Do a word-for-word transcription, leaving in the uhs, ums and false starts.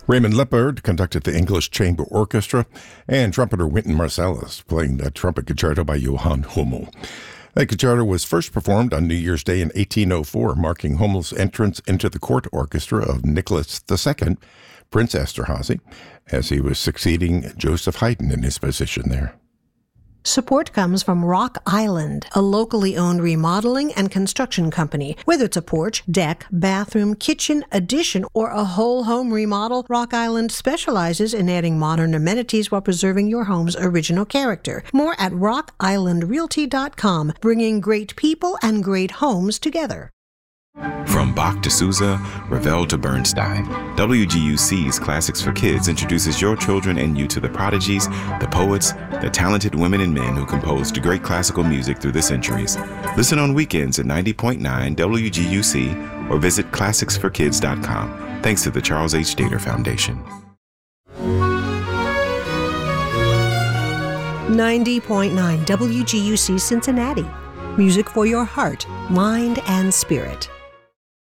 Raymond Lippard conducted the English Chamber Orchestra, and trumpeter Wynton Marsalis playing the trumpet concerto by Johann Hummel. That concerto was first performed on New Year's Day in eighteen oh four, marking Hummel's entrance into the court orchestra of Nicholas the Second, Prince Esterhazy, as he was succeeding Joseph Haydn in his position there. Support comes from Rock Island, a locally owned remodeling and construction company. Whether it's a porch, deck, bathroom, kitchen, addition, or a whole home remodel, Rock Island specializes in adding modern amenities while preserving your home's original character. More at rock island realty dot com, bringing great people and great homes together. From Bach to Sousa, Ravel to Bernstein, W G U C's Classics for Kids introduces your children and you to the prodigies, the poets, the talented women and men who composed great classical music through the centuries. Listen on weekends at ninety point nine W G U C or visit classics for kids dot com. Thanks to the Charles H. Dater Foundation. ninety point nine W G U C Cincinnati. Music for your heart, mind, and spirit.